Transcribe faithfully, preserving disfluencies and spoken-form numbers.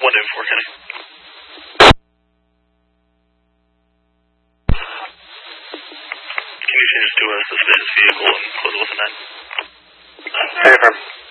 one oh four, Kenny. Can you change to a suspicious vehicle and close with a nine? Hey, firm.